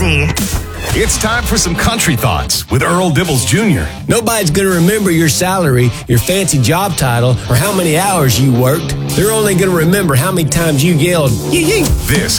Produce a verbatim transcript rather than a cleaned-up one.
Z. It's time for some country thoughts with Earl Dibbles Junior Nobody's going to remember your salary, your fancy job title, or how many hours you worked. They're only going to remember how many times you yelled, yee yee. This